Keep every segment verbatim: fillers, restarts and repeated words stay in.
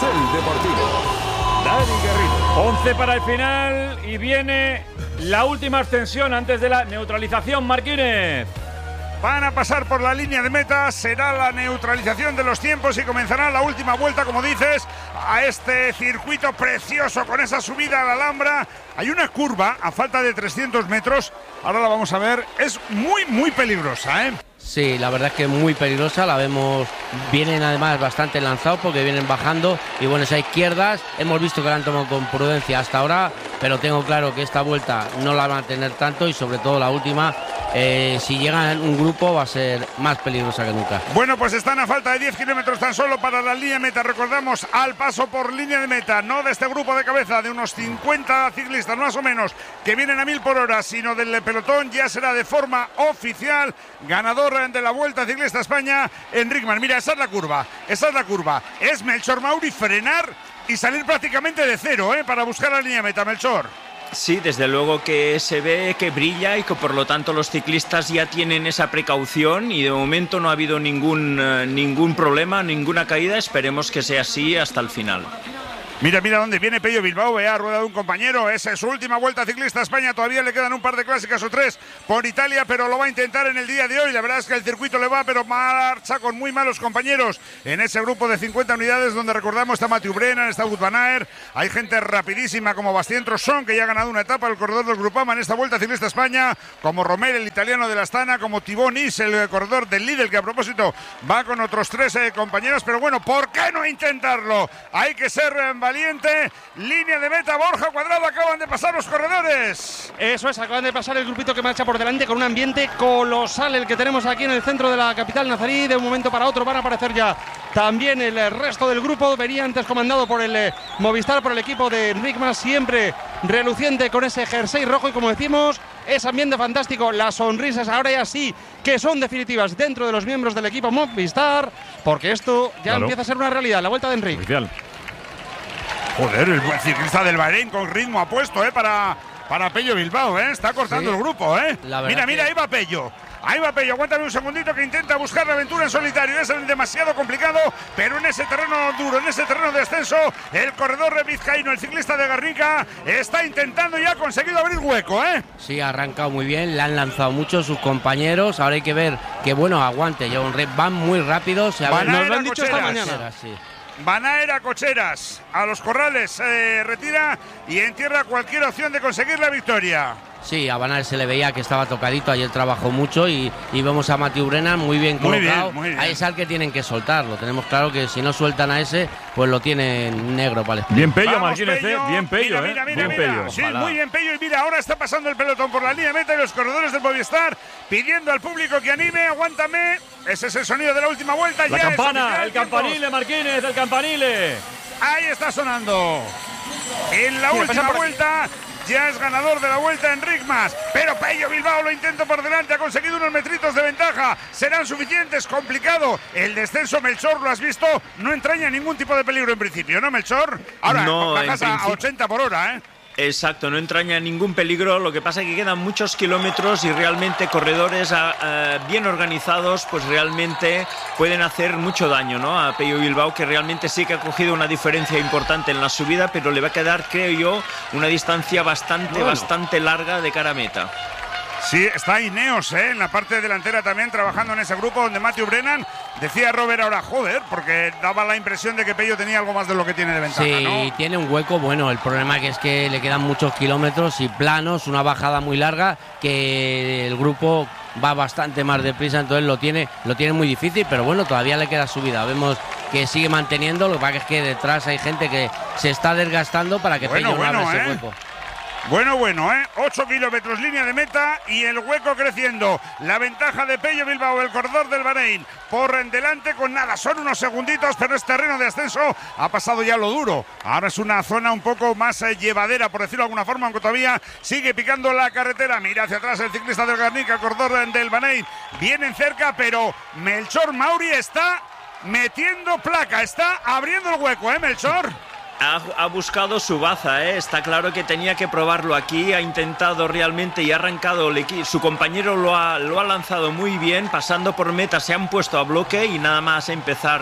Gol Deportivo. Dani Garrido. once para el final y viene la última ascensión antes de la neutralización. Martínez. Van a pasar por la línea de meta, será la neutralización de los tiempos y comenzará la última vuelta, como dices, a este circuito precioso con esa subida a la Alhambra. Hay una curva a falta de trescientos metros, ahora la vamos a ver, es muy, muy peligrosa, ¿eh? Sí, la verdad es que es muy peligrosa, la vemos, vienen además bastante lanzados porque vienen bajando y bueno, esas izquierdas hemos visto que la han tomado con prudencia hasta ahora, pero tengo claro que esta vuelta no la van a tener tanto y sobre todo la última, eh, si llega en un grupo va a ser más peligrosa que nunca. Bueno, pues están a falta de diez kilómetros tan solo para la línea de meta, recordamos, al paso por línea de meta, no de este grupo de cabeza de unos cincuenta ciclistas más o menos que vienen a mil por hora, sino del pelotón, ya será de forma oficial ganador de la Vuelta Ciclista España, Enricman. Mira, esa es la curva, esa es la curva. Es Melchor Mauri frenar y salir prácticamente de cero, ¿eh? Para buscar la línea meta, Melchor. Sí, desde luego que se ve que brilla y que por lo tanto los ciclistas ya tienen esa precaución y de momento no ha habido ningún, eh, ningún problema, ninguna caída. Esperemos que sea así hasta el final. Mira, mira dónde viene Pello Bilbao, ha ruedado un compañero, esa es su última Vuelta Ciclista a España, todavía le quedan un par de clásicas o tres por Italia, pero lo va a intentar en el día de hoy, la verdad es que el circuito le va, pero marcha con muy malos compañeros en ese grupo de cincuenta unidades donde recordamos está Mathieu Brennan, está Wout van Aert, hay gente rapidísima como Bastien Trosson que ya ha ganado una etapa el corredor del Grupama en esta Vuelta Ciclista a España, como Romer, el italiano de la Astana, como Thibaut Nis, el corredor del Lidl que a propósito va con otros tres eh, compañeros, pero bueno, ¿por qué no intentarlo? Hay que ser eh, valiente. Línea de meta, Borja Cuadrado, acaban de pasar los corredores. Eso es, acaban de pasar el grupito que marcha por delante con un ambiente colosal el que tenemos aquí en el centro de la capital nazarí. De un momento para otro van a aparecer ya también el resto del grupo. Venía antes comandado por el eh, Movistar, por el equipo de Enricman, siempre reluciente con ese jersey rojo y como decimos, ese ambiente fantástico, las sonrisas ahora ya sí que son definitivas dentro de los miembros del equipo Movistar, porque esto ya claro. empieza a ser una realidad, la Vuelta de Enric. Oficial. Joder, el buen ciclista del Bahrein con ritmo apuesto, ¿eh? Para, para Pello Bilbao, ¿eh? Está cortando sí. el grupo, ¿eh? Mira, mira, ahí va Pello. Ahí va Pello, aguántame un segundito que intenta buscar la aventura en solitario. Es demasiado complicado, pero en ese terreno duro, en ese terreno de ascenso, el corredor vizcaíno, el ciclista de Garnica, está intentando y ha conseguido abrir hueco, ¿eh? Sí, ha arrancado muy bien, le han lanzado mucho sus compañeros. Ahora hay que ver que, bueno, aguante. Van muy rápido. Se Van nos lo han dicho esta mañana. Cocheras, sí. Van a ir a Cocheras, a los corrales, se eh, retira y entierra cualquier opción de conseguir la victoria. Sí, a Van Aert se le veía que estaba tocadito, ayer trabajó mucho y, y vemos a Mathieu Brennan muy bien colocado. Muy bien, muy bien. Ahí es al que tienen que soltarlo. Tenemos claro que si no sueltan a ese, pues lo tienen negro para el sprint. Bien Pello, Martínez, ¿eh? Bien Pello, mira, mira, ¿eh? Mira, bien mira. Pello. Sí, muy bien Pello. Y mira, ahora está pasando el pelotón por la línea de meta y los corredores del Movistar pidiendo al público que anime, aguántame. Ese es el sonido de la última vuelta. La ya campana, el campanile, Martínez, el campanile. Ahí está sonando. En la Mira, última vuelta ya es ganador de la Vuelta Enricman, pero Pello Bilbao lo intenta por delante, ha conseguido unos metritos de ventaja, serán suficientes, complicado. El descenso, Melchor, lo has visto, no entraña ningún tipo de peligro en principio, ¿no, Melchor? Ahora no, bajas a ochenta por hora, ¿eh? Exacto, no entraña ningún peligro, lo que pasa es que quedan muchos kilómetros y realmente corredores uh, bien organizados pues realmente pueden hacer mucho daño, ¿no? A Pello Bilbao, que realmente sí que ha cogido una diferencia importante en la subida, pero le va a quedar, creo yo, una distancia bastante, bueno. bastante larga de cara a meta. Sí, está Ineos, ¿eh? En la parte delantera también trabajando en ese grupo donde Mathieu Brennan, decía Robert ahora, joder, porque daba la impresión de que Pello tenía algo más de lo que tiene de ventaja, sí, ¿no? Tiene un hueco, bueno, el problema que es que le quedan muchos kilómetros y planos, una bajada muy larga, que el grupo va bastante más deprisa, entonces lo tiene, lo tiene muy difícil, pero bueno, todavía le queda subida, vemos que sigue manteniendo, lo que pasa es que detrás hay gente que se está desgastando para que bueno, Pello no bueno, abra ¿eh? ese hueco. Bueno, bueno, ¿eh? ocho kilómetros línea de meta y el hueco creciendo. La ventaja de Pello Bilbao, el corredor del Bahrein, por en delante con nada. Son unos segunditos, pero es terreno de ascenso. Ha pasado ya lo duro. Ahora es una zona un poco más eh, llevadera, por decirlo de alguna forma, aunque todavía sigue picando la carretera. Mira hacia atrás el ciclista del Garnica, el corredor del Bahrein. Vienen cerca, pero Melchor Mauri está metiendo placa. Está abriendo el hueco, ¿eh, Melchor? Ha, ha buscado su baza, ¿eh? Está claro que tenía que probarlo aquí, ha intentado realmente y ha arrancado el equipo. Su compañero lo ha, lo ha lanzado muy bien, pasando por meta, se han puesto a bloque y nada más empezar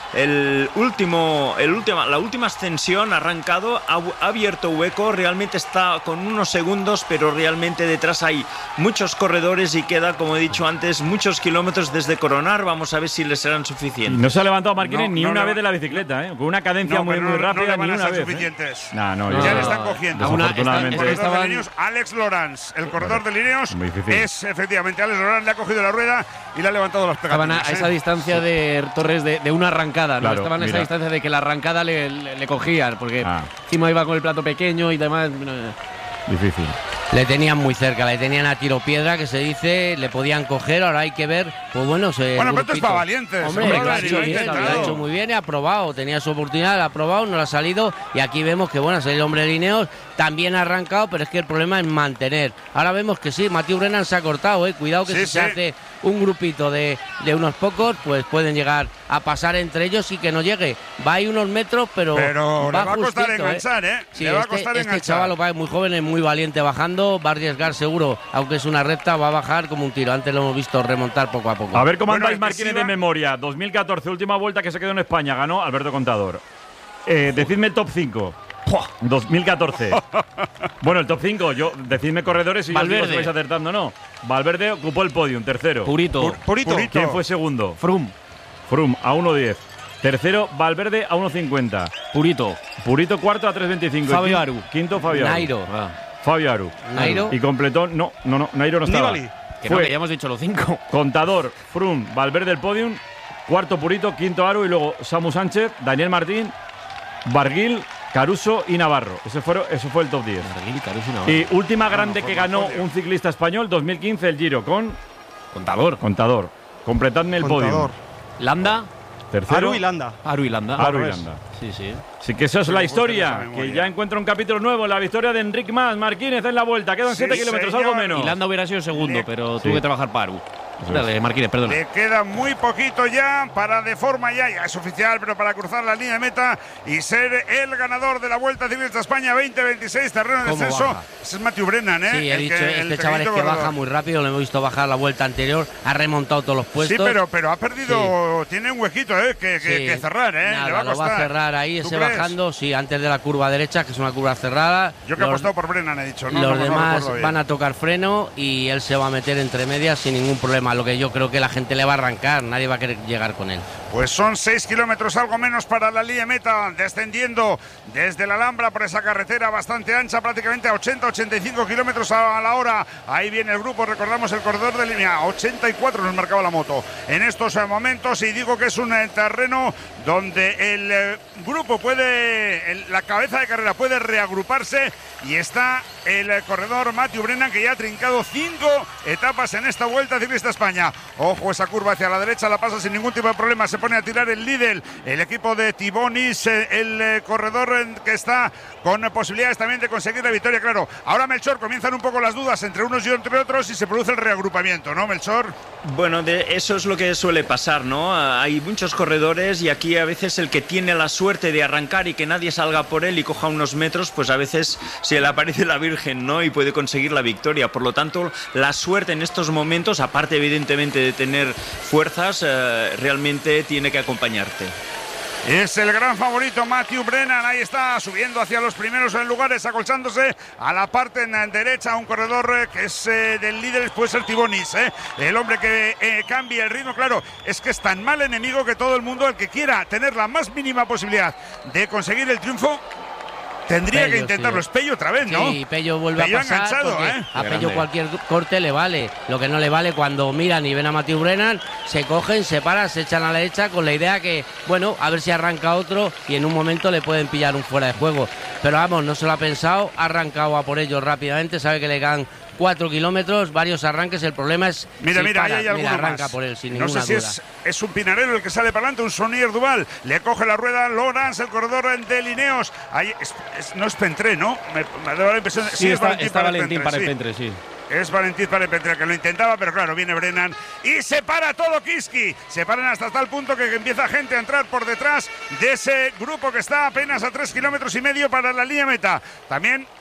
el último, el última, la última ascensión ha arrancado, ha, ha abierto hueco, realmente está con unos segundos, pero realmente detrás hay muchos corredores y queda, como he dicho antes, muchos kilómetros desde coronar. Vamos a ver si les serán suficientes. No se ha levantado Marquines No, ni no una le- vez de la bicicleta, ¿eh? Con una cadencia No, muy, pero muy no- no rápida, le van ni a una ser vez. ¿eh? suficientes. No, no, Ya ya- le están cogiendo. Aún Desafortunadamente. está- El corredor estaban- de Lineos, Alex Lorans, el corredor de Lineos, Muy difícil. es efectivamente Alex Lorans, le ha cogido la rueda y le ha levantado las Estaban a, pegatinas. a esa ¿eh? distancia de Torres de, de una arrancada, ¿no? Claro, Estaban a esa mira. distancia de que la arrancada le, le, le cogían, porque Ah. encima iba con el plato pequeño y demás. no, Difícil. Le tenían muy cerca, le tenían a tiro piedra, que se dice, le podían coger, ahora hay que ver, pues bueno, se, Bueno, el pero esto es grupito. para valientes. Hombre, Hombre, lo ha y hecho lo ha bien, lo ha intentado. hecho muy bien y ha probado, tenía su oportunidad, la ha probado, no la ha salido y aquí vemos que bueno, ha salido el hombre de Lineos, también ha arrancado, pero es que el problema es mantener. Ahora vemos que sí, Mathieu Brennan se ha cortado, eh, cuidado que Sí, si sí. se hace un grupito de, de unos pocos, pues pueden llegar a pasar entre ellos y que no llegue. Va ahí unos metros, pero, Pero le va a costar justito, enganchar, ¿eh? Sí, Le va a este, costar este enganchar. chaval lo va- es muy joven, es muy valiente bajando, va a arriesgar seguro, aunque es una recta, va a bajar como un tiro. Antes lo hemos visto remontar poco a poco. A ver cómo Bueno, andáis, el que Marquines, sí va- de memoria. dos mil catorce, última vuelta que se quedó en España, ganó Alberto Contador. Eh, decidme el top cinco. dos mil catorce. Bueno, el top cinco, yo, decidme corredores y yo os digo Valverde. si vais acertando o no. Valverde ocupó el podium, tercero. Purito. Pur- Purito. Purito. ¿Quién fue segundo? Frum. Frum, a uno diez. Tercero, Valverde, a uno cincuenta. Purito. Purito, cuarto, a tres veinticinco. Fabio Y quin- Aru. Quinto, Fabio Aru. Nairo. Ah, Fabio Aru. Nairo. Y completó, no, no, no, Nairo no estaba. Nibali. que no, Fue que ya hemos dicho los cinco. Contador, Frum, Valverde el podium, cuarto Purito, quinto Aru y luego Samu Sánchez, Daniel Martín, Barguil, Caruso y Navarro. Ese, fueron, ese fue el top diez. Barguil, Caruso y Navarro. Y última grande no, que fue ganó podio. un ciclista español, dos mil quince, el Giro, con Contador. Contador. Completadme el Contador. podio. Landa. Tercero, Aru y Landa. Aru y Landa. Aru y Al revés. Landa. Sí, sí. Así que eso es Sí, la me gusta esa historia, memoria. que ya encuentra un capítulo nuevo, la victoria de Enric Mas Marquínez en la vuelta. Quedan Sí, siete kilómetros, señor. algo menos. Y Landa hubiera sido segundo, Le- pero Sí. tuvo que trabajar para Aru. Eso Dale, Marquínez, perdona. Le queda muy poquito ya para de forma ya, ya es oficial, pero para cruzar la línea de meta y ser el ganador de la Vuelta Ciclista España veinte veintiséis, terreno de ¿Cómo descenso. baja? Ese es Mathieu Brennan, ¿eh? Sí, he El dicho, que- el este chaval es pequeñito que corredor. baja muy rápido, lo hemos visto bajar la vuelta anterior, ha remontado todos los puestos. Sí, pero, pero ha perdido, tiene un huequito, ¿eh? Que, que- Sí. que cerrar, ¿eh? Nada, Le va a lo va a costar. cerrar ahí, ¿Tú ese crees? bajando, sí, antes de la curva derecha, que es una curva cerrada. Yo que he Los- apostado por Brennan, he dicho. No, los no, no demás recuerdo bien. van a tocar freno y él se va a meter entre medias sin ningún problema. Lo que yo creo que la gente le va a arrancar, nadie va a querer llegar con él. Pues son seis kilómetros, algo menos para la línea de meta, descendiendo desde la Alhambra por esa carretera bastante ancha, prácticamente a ochenta ochenta y cinco kilómetros a la hora. Ahí viene el grupo, recordamos el corredor de línea, ochenta y cuatro nos marcaba la moto en estos eh, momentos, y digo que es un eh, terreno donde el eh, grupo puede, el- la cabeza de carrera puede reagruparse, y está el eh, corredor Mathieu Brennan, que ya ha trincado cinco etapas en esta Vuelta Ciclista España. Ojo, esa curva hacia la derecha la pasa sin ningún tipo de problema, se pone a tirar el Lidl, el equipo de Tibonis, eh, el eh, corredor eh, que está con eh, posibilidades también de conseguir la victoria, claro. Ahora, Melchor, comienzan un poco las dudas entre unos y entre otros y se produce el reagrupamiento, ¿no, Melchor? Bueno, de eso es lo que suele pasar, ¿no? Ah, Hay muchos corredores y aquí a veces el que tiene la suerte de arrancar y que nadie salga por él y coja unos metros, pues a veces se le aparece la Virgen, ¿no? Y puede conseguir la victoria. Por lo tanto, la suerte en estos momentos, aparte evidentemente de tener fuerzas, eh, realmente tiene que acompañarte. Es el gran favorito Mathieu Brennan, ahí está subiendo hacia los primeros lugares, acolchándose a la parte en derecha, un corredor eh, que es eh, del líder, puede ser Tibonis, eh, el hombre que eh, cambia el ritmo. Claro, es que es tan mal enemigo que todo el mundo, el que quiera tener la más mínima posibilidad de conseguir el triunfo, tendría Pello, que intentarlo. sí. Es Pello otra vez, ¿no? Sí, Pello vuelve Pello a pasar enganchado, porque ¿eh? a Qué Pello grande. cualquier corte le vale. Lo que no le vale cuando miran y ven a Mathieu Brennan, se cogen, se paran, se echan a la derecha con la idea que, bueno, a ver si arranca otro y en un momento le pueden pillar un fuera de juego. Pero vamos, no se lo ha pensado, ha arrancado a por ellos rápidamente, sabe que le quedan cuatro kilómetros, varios arranques, el problema es Mira, si mira, para. ahí hay alguno Mira, arranca más. por él sin No ninguna sé si duda. es, es un Pinarello el que sale para adelante, un Sonier Duval. Le coge la rueda Lorans, el corredor de Lineos. Ahí es- es- no es Pentré, ¿no? Me, me da la impresión de Sí, es está, Valentín está para Valentín Pentré, para el sí. Pentre, sí. Es Valentín para el Pentré, que lo intentaba, pero claro, viene Brennan y se para todo Kiski. Se paran hasta tal punto que empieza gente a entrar por detrás de ese grupo que está apenas a tres kilómetros y medio para la línea meta. También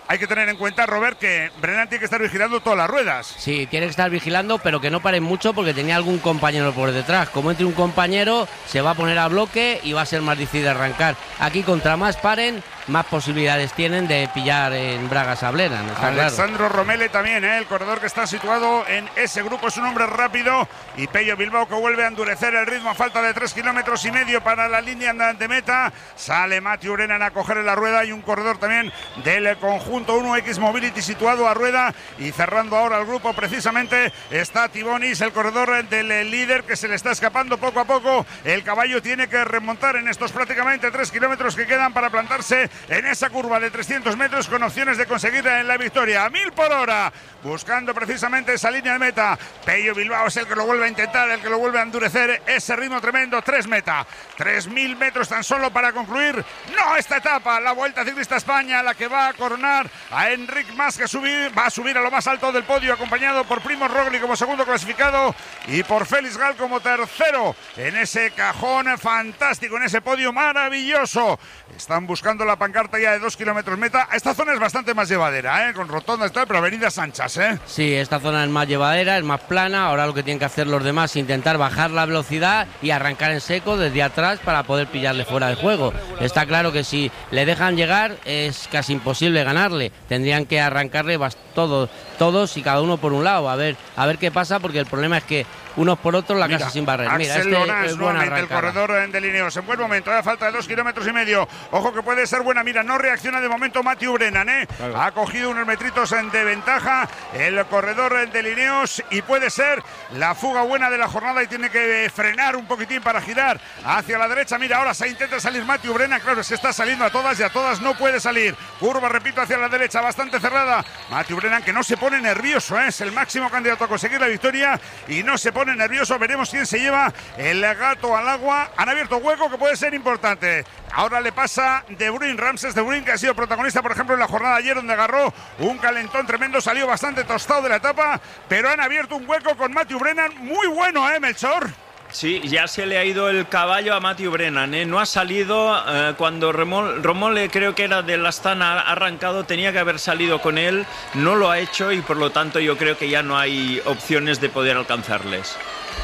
hay que tener en cuenta, Robert, que Brennan tiene que estar vigilando todas las ruedas. Sí, tiene que estar vigilando, pero que no paren mucho porque tenía algún compañero por detrás. Como entre un compañero, se va a poner a bloque y va a ser más difícil de arrancar. Aquí, contra más paren, más posibilidades tienen de pillar en bragas a Brennan, está Alessandro claro. Romele también, ¿eh? El corredor que está situado en ese grupo es un hombre rápido, y Pello Bilbao que vuelve a endurecer el ritmo a falta de tres kilómetros y medio para la línea de meta. Sale Matthew Brennan a coger la rueda, y un corredor también del conjunto uno equis Mobility situado a rueda, y cerrando ahora el grupo precisamente está Tibonis, el corredor del líder, que se le está escapando poco a poco. El caballo tiene que remontar en estos prácticamente tres kilómetros que quedan para plantarse en esa curva de trescientos metros con opciones de conseguir la victoria a mil por hora, buscando precisamente esa línea de meta. Pello Bilbao es el que lo vuelve a intentar, el que lo vuelve a endurecer ese ritmo tremendo. Tres meta, tres mil metros tan solo para concluir no esta etapa, la Vuelta Ciclista España, la que va a coronar a Enric Mas, que subir, va a subir a lo más alto del podio, acompañado por Primoz Roglic como segundo clasificado y por Félix Gal como tercero en ese cajón fantástico, en ese podio maravilloso. Están buscando la pancarta ya de dos kilómetros meta. Esta zona es bastante más llevadera, ¿eh? Con rotondas y tal, pero avenidas anchas, ¿eh? Sí, esta zona es más llevadera, es más plana. Ahora lo que tienen que hacer los demás es intentar bajar la velocidad y arrancar en seco desde atrás para poder pillarle fuera de juego. Está claro que si le dejan llegar es casi imposible ganarle. Tendrían que arrancarle todos, todos y cada uno por un lado. A ver, a ver qué pasa, porque el problema es que unos por otros la Mira, casa sin barrer. Mira, Axel este Lorenz, es buena nuevamente el corredor de Lineos en buen momento, a falta de dos kilómetros y medio. Ojo que puede ser buena mira, no reacciona de momento Matthew Brennan, ¿eh? Claro. Ha cogido unos metritos de ventaja el corredor de Lineos, y puede ser la fuga buena de la jornada, y tiene que frenar un poquitín para girar hacia la derecha. Mira, ahora se intenta salir Matthew Brennan, claro, es que está saliendo a todas y a todas no puede salir. Curva, repito, hacia la derecha, bastante cerrada. Matthew Brennan, que no se pone nervioso, ¿eh? Es el máximo candidato a conseguir la victoria y no se pone nervioso. Veremos quién se lleva el gato al agua. Han abierto hueco que puede ser importante. Ahora le pasa De Bruyne, Ramses De Bruyne, que ha sido protagonista, por ejemplo, en la jornada de ayer, donde agarró un calentón tremendo, salió bastante tostado de la etapa, pero han abierto un hueco con Matthew Brennan muy bueno, ¿eh, Melchor? Sí, ya se le ha ido el caballo a Matthew Brennan, ¿eh? No ha salido eh, cuando Remol, Romole, creo que era del Astana, ha arrancado, tenía que haber salido con él, no lo ha hecho, y por lo tanto yo creo que ya no hay opciones de poder alcanzarles.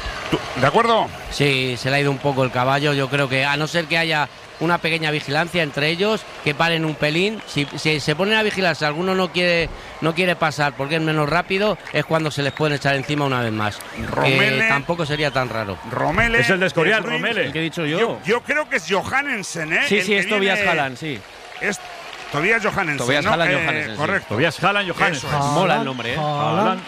¿De acuerdo? Sí, se le ha ido un poco el caballo. Yo creo que, a no ser que haya una pequeña vigilancia entre ellos, que paren un pelín. Si, si se ponen a vigilar, si alguno no quiere no quiere pasar porque es menos rápido, es cuando se les pueden echar encima una vez más. Romele, eh, tampoco sería tan raro. Romele, es el de Escorial, de Bruyne, Romele. El que he dicho yo. Yo, yo creo que es Johannesen, ¿eh? Sí, el sí, es Tobias Halland, sí. Es Tobias Johannesen. Tobias ¿no? Halland eh, Johannesen, sí. Correcto. Tobias Halland Johannesen. Eso es. Mola el nombre, ¿eh? Halland.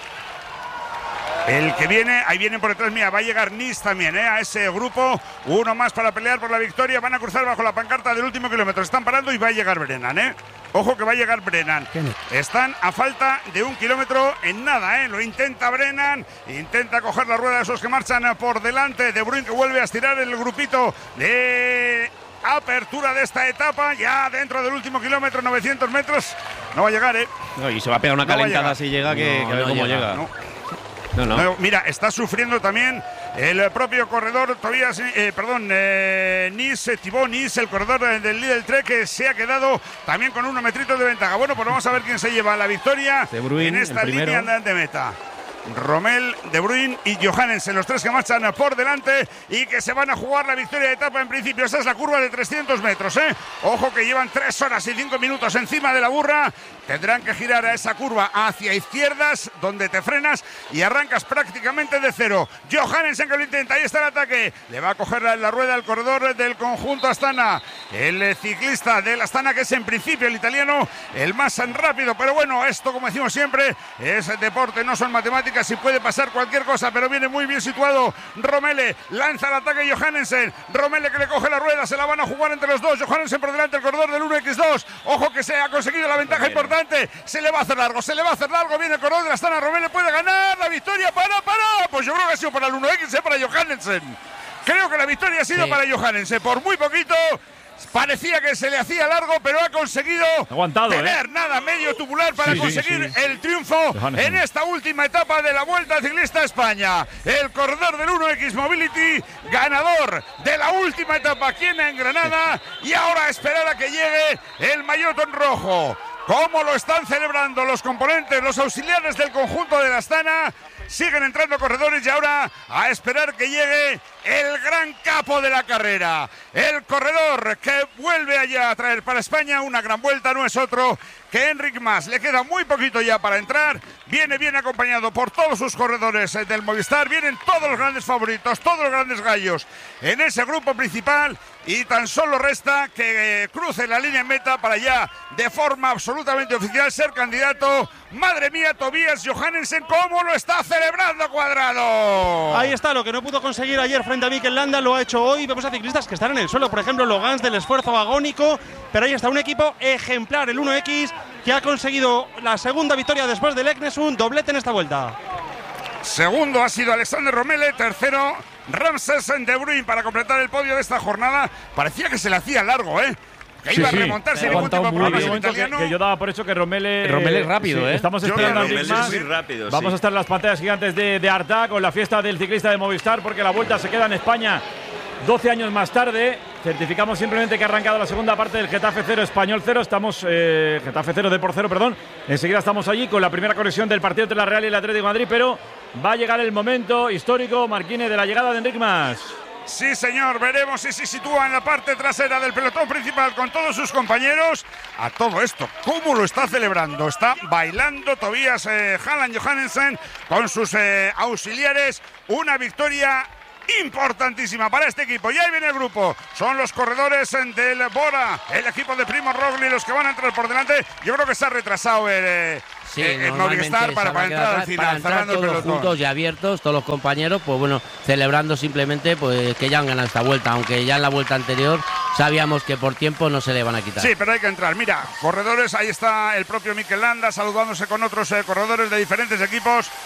El que viene, ahí vienen por detrás, mira, va a llegar Nis también, ¿eh? A ese grupo, uno más para pelear por la victoria. Van a cruzar bajo la pancarta del último kilómetro, están parando y va a llegar Brennan, ¿eh? Ojo que va a llegar Brennan. Están a falta de un kilómetro en nada, ¿eh? Lo intenta Brennan, intenta coger la rueda de esos que marchan por delante. De Bruyne que vuelve a estirar el grupito de apertura de esta etapa, ya dentro del último kilómetro, novecientos metros. No va a llegar, ¿eh? No, y se va a pegar una No calentada si llega, que, No, que a ver no cómo llega, llega. No. No, no. No, mira, está sufriendo también el propio corredor, Tobias, eh, perdón, eh, Nis, Thibaut Nis, el corredor del Lidl Trek, que se ha quedado también con unos metritos de ventaja. Bueno, pues vamos a ver quién se lleva la victoria De Bruyne, en esta el primero. línea de meta. Rommel, De Bruyne y Johannesen, los tres que marchan por delante y que se van a jugar la victoria de etapa en principio. Esa es la curva de trescientos metros, ¿eh? Ojo que llevan tres horas y cinco minutos encima de la burra. Tendrán que girar a esa curva hacia izquierdas, donde te frenas y arrancas prácticamente de cero. Johannesen que lo intenta, ahí está el ataque. Le va a coger la, la rueda al corredor del conjunto Astana. El ciclista del Astana, que es en principio el italiano, el más rápido. Pero bueno, esto, como decimos siempre, es deporte, no son matemáticas. Y puede pasar cualquier cosa, pero viene muy bien situado Romele, lanza el ataque Johannesen, Romele que le coge la rueda, se la van a jugar entre los dos, Johannesen por delante, el corredor del uno equis dos, ojo que se ha conseguido la ventaja importante, se le va a hacer largo, se le va a hacer largo, viene el corredor de la Astana, Romele puede ganar la victoria, para, para, pues yo creo que ha sido para el uno equis, para Johannesen, creo que la victoria ha sido sí. para Johannesen, por muy poquito. Parecía que se le hacía largo, pero ha conseguido Aguantado, tener ¿eh? nada medio tubular para sí, conseguir sí, sí. el triunfo Johannesen. en esta última etapa de la Vuelta Ciclista España. El corredor del uno equis Mobility, ganador de la última etapa aquí en Granada, y ahora esperar a que llegue el maillot rojo. cómo lo están celebrando los componentes, los auxiliares del conjunto de la Astana. Siguen entrando corredores y ahora a esperar que llegue el gran capo de la carrera. El corredor que vuelve allá a traer para España una gran vuelta no es otro que Enric Mas. Le queda muy poquito ya para entrar. Viene bien acompañado por todos sus corredores del Movistar. Vienen todos los grandes favoritos, todos los grandes gallos en ese grupo principal. Y tan solo resta que eh, cruce la línea en meta para ya, de forma absolutamente oficial, ser candidato. Madre mía, Tobias Johannesen, ¿cómo lo está celebrando Cuadrado? Ahí está, lo que no pudo conseguir ayer frente a Mikel Landa lo ha hecho hoy. Vemos a ciclistas que están en el suelo, por ejemplo, Logans del esfuerzo agónico. Pero ahí está un equipo ejemplar, el uno equis, que ha conseguido la segunda victoria después del Eknesund, doblete en esta vuelta. Segundo ha sido Alexander Romele, tercero Ramses De Bruyn para completar el podio de esta jornada. Parecía que se le hacía largo, ¿eh? Que sí, iba sí. a remontarse en un ningún tipo de problema que, italiano. que yo daba por hecho que Romele… Romele es rápido, sí, ¿eh? Estamos Yo esperando a Romele Enric es Mas. muy rápido, Vamos sí. a estar en las pantallas gigantes de, de Arta con la fiesta del ciclista de Movistar, porque la vuelta se queda en España doce años más tarde. Certificamos simplemente que ha arrancado la segunda parte del Getafe cero, Español cero. Estamos, eh, Getafe cero, Depor cero, perdón. Enseguida estamos allí con la primera conexión del partido entre la Real y el Atlético de Madrid, pero va a llegar el momento histórico, Marquine, de la llegada de Enric Mas. Sí, señor, veremos si se sitúa en la parte trasera del pelotón principal con todos sus compañeros. A todo esto, ¿cómo lo está celebrando? Está bailando Tobias eh, Halland Johannesen con sus eh, auxiliares. Una victoria importantísima para este equipo. Y ahí viene el grupo. Son los corredores del Bora, el equipo de Primo Roglic, los que van a entrar por delante. Yo creo que se ha retrasado el, eh, Sí, el Movistar para, para entrar al final, para entrar cerrando el todos pelotón. juntos y abiertos, todos los compañeros, pues bueno, celebrando simplemente pues que ya han ganado esta vuelta, aunque ya en la vuelta anterior sabíamos que por tiempo no se le van a quitar. Sí, pero hay que entrar. Mira, corredores, ahí está el propio Mikel Landa saludándose con otros eh, corredores de diferentes equipos.